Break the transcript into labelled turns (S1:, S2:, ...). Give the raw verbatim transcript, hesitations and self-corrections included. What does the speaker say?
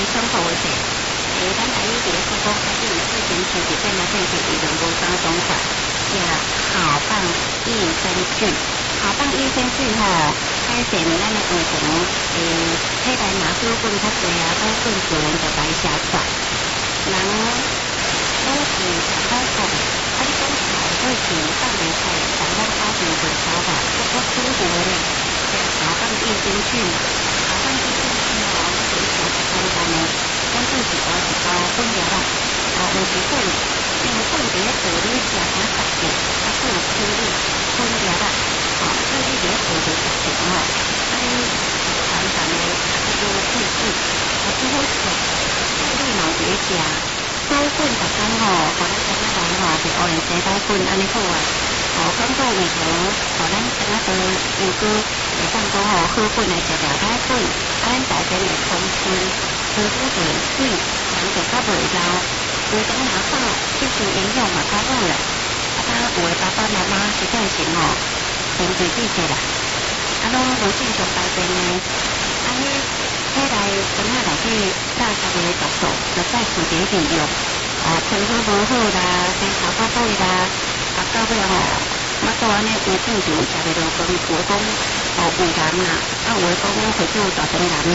S1: 生活的者，诶，咱台语伫咧说讲，开始有四件事，就变来变去，有两无三种法，也好棒益生菌，好棒益生菌吼，改善咱的胃肠，诶，体内若水分较济啊，改顺自然就代谢出来。人拢是常讲讲，啊，你讲菜对是放袂菜，但咱家庭就炒吧，不过煮过咧，对，好棒益生菌，好棒益生菌吼，其实是简单的，咱做一包一包分了啦，啊，有时粉，因为粉伫咧做你食啥食嘅，啊，还有颗粒分了啦，哦，所以你伫咧做就食着吼，啊，你常常的啊，个配置，啊，最好食，所以你嘛有伫咧食。豆粉逐工吼，互咱今仔日吼是乌龙茶豆粉安尼好啊，吼感觉胃肠，互咱今仔日又搁会当讲吼好粉来食了歹粉，啊咱大身会通顺，皮肤就会水，人就较袂老，胃肠若好，吸收营养嘛较好咧。啊，当有诶爸爸妈妈实在是吼偏侪知识啦，啊拢无正常排便诶，啊迄体内肠仔内底大家己诶毒素，就再负一利用。啊，皮肤无好啦，生头发短啦，啊，到尾吼，我做安尼有正常食袂落饭，有讲哦胃癌啦，啊有诶讲血小大肠癌啦，